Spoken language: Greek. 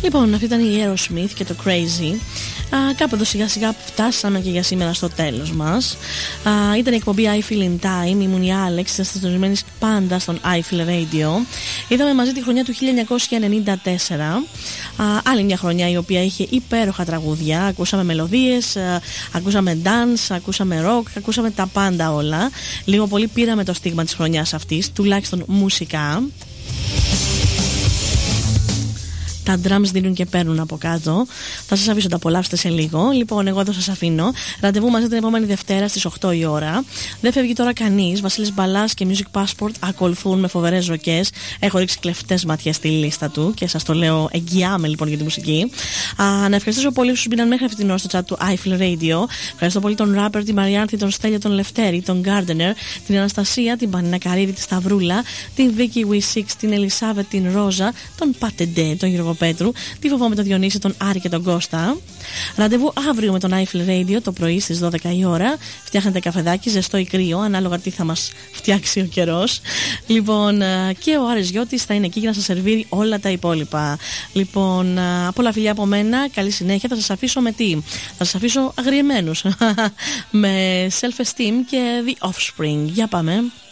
Λοιπόν, αυτή ήταν η Aerosmith και το Crazy. Κάπου εδώ σιγά σιγά φτάσαμε και για σήμερα στο τέλος μας. Ήταν η εκπομπή I Feel in Time. Ήμουν η Άλεξ, είστε συντονισμένοι πάντα στον I Feel Radio. Είδαμε μαζί τη χρονιά του 1994. Άλλη μια χρονιά η οποία είχε υπέροχα τραγούδια. Ακούσαμε μελωδίες, ακούσαμε dance, ακούσαμε rock, ακούσαμε τα πάντα όλα. Λίγο πολύ πήραμε το στίγμα της χρονιάς αυτής, τουλάχιστον μουσικά. Τα drums δίνουν και παίρνουν από κάτω. Θα σας αφήσω να τα απολαύσετε σε λίγο. Λοιπόν, εγώ εδώ σας αφήνω. Ραντεβού μαζί την επόμενη Δευτέρα στις 8 η ώρα. Δεν φεύγει τώρα κανείς. Βασίλης Μπαλάς και Music Passport ακολουθούν με φοβερές ροκές. Έχω ρίξει κλεφτές ματιές στη λίστα του και σας το λέω, εγγυάμαι λοιπόν για τη μουσική. Να ευχαριστήσω πολύ όσους μπήκαν μέχρι αυτή την ώρα στο chat του I Feel Radio. Ευχαριστώ πολύ τον Ράπερ, την Μαριάνθη, τον Στέλιο, τον Λευτέρη, τον Gardener, την Αναστασία, την Πανίνα Καρύδη, τη Σταυρούλα, την Vicky We6, την Ελισάβετ, την Ρόζα, τον Πατεντέ, τον Γιώργο Πέτρου, τη Φοβό με τον Διονύση, τον Άρη και τον Κώστα. Ραντεβού αύριο με τον I Feel Radio το πρωί στις 12 η ώρα. Φτιάχνετε καφεδάκι, ζεστό ή κρύο, ανάλογα τι θα μας φτιάξει ο καιρός. Λοιπόν, και ο Άρης Γιώτης θα είναι εκεί για να σας σερβίρει όλα τα υπόλοιπα. Λοιπόν, πολλά φιλιά από μένα, καλή συνέχεια. Θα σας αφήσω με τι? Θα σας αφήσω αγριεμένους με Self Esteem και The Offspring. Για πάμε.